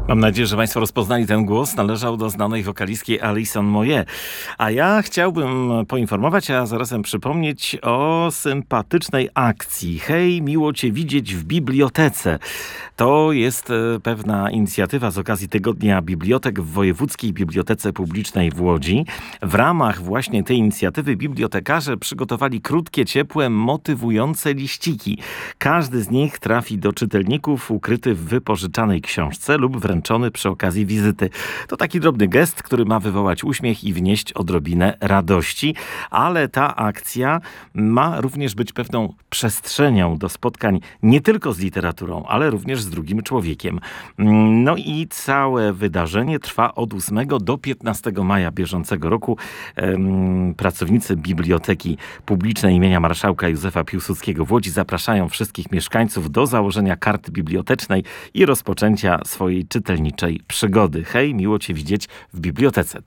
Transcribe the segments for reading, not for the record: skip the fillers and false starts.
Mam nadzieję, że Państwo rozpoznali ten głos. Należał do znanej wokalistki Alison Moyet. A ja chciałbym poinformować, a zarazem przypomnieć o sympatycznej akcji. Hej, miło Cię widzieć w bibliotece. To jest pewna inicjatywa z okazji Tygodnia Bibliotek w Wojewódzkiej Bibliotece Publicznej w Łodzi. W ramach właśnie tej inicjatywy bibliotekarze przygotowali krótkie, ciepłe, motywujące liściki. Każdy z nich trafi do czytelników ukryty w wypożyczanej książce lub wręczony przy okazji wizyty. To taki drobny gest, który ma wywołać uśmiech i wnieść odrobinę radości, ale ta akcja ma również być pewną przestrzenią do spotkań nie tylko z literaturą, ale również z drugim człowiekiem. No i całe wydarzenie trwa od 8 do 15 maja bieżącego roku. Pracownicy Biblioteki Publicznej imienia Marszałka Józefa Piłsudskiego w Łodzi zapraszają wszystkich mieszkańców do założenia karty bibliotecznej i rozpoczęcia swojej czytelniczej przygody. Hej, miło Cię widzieć w bibliotece.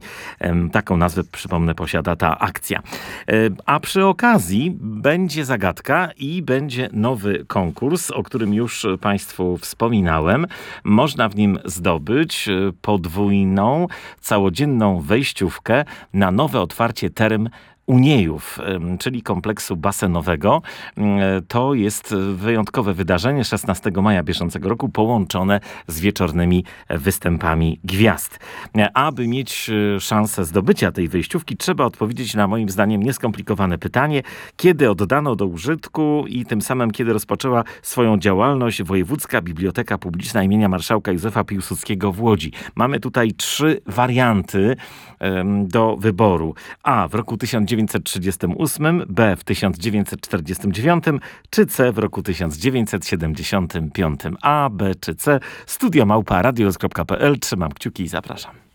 Taką nazwę, przypomnę, posiada ta akcja. A przy okazji będzie zagadka i będzie nowy konkurs, o którym już Państwu wspominałem. Można w nim zdobyć podwójną, całodzienną wejściówkę na nowe otwarcie Term Uniejów, czyli kompleksu basenowego. To jest wyjątkowe wydarzenie 16 maja bieżącego roku, połączone z wieczornymi występami gwiazd. Aby mieć szansę zdobycia tej wejściówki, trzeba odpowiedzieć na, moim zdaniem, nieskomplikowane pytanie, kiedy oddano do użytku i tym samym kiedy rozpoczęła swoją działalność Wojewódzka Biblioteka Publiczna imienia Marszałka Józefa Piłsudskiego w Łodzi. Mamy tutaj 3 warianty do wyboru. A w roku 1938, B w 1949, czy C w roku 1975. A, B czy C? Studio @radioluz.pl. Trzymam kciuki i zapraszam.